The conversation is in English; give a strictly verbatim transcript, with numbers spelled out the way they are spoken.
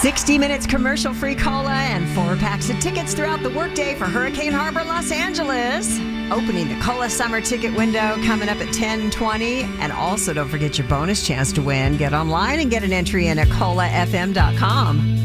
sixty minutes commercial-free cola and four packs of tickets throughout the workday for Hurricane Harbor, Los Angeles. Opening the Cola Summer Ticket window coming up at ten twenty. And also, don't forget your bonus chance to win. Get online and get an entry in at cola f m dot com.